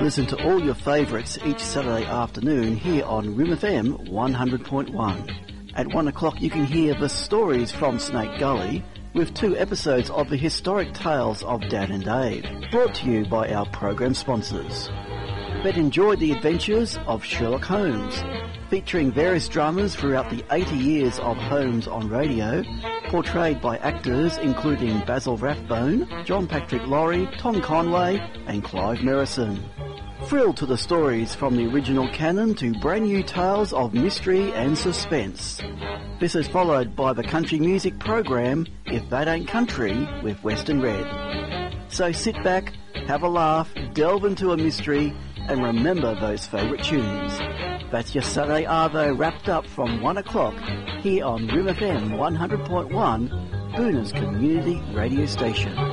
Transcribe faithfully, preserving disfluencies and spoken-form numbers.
Listen to all your favourites each Saturday afternoon here on R I M F M one hundred point one. At one o'clock you can hear the stories from Snake Gully with two episodes of the historic tales of Dan and Dave, brought to you by our program sponsors. But enjoy the adventures of Sherlock Holmes, featuring various dramas throughout the eighty years of Holmes on radio, portrayed by actors including Basil Rathbone, John Patrick Laurie, Tom Conway and Clive Merrison. Thrill to the stories from the original canon to brand new tales of mystery and suspense. This is followed by the country music program If That Ain't Country with Western Red. So sit back, have a laugh, delve into a mystery and remember those favourite tunes. That's your Saturday Arvo wrapped up from one o'clock here on R I M F M one hundred point one, Boona's community radio station.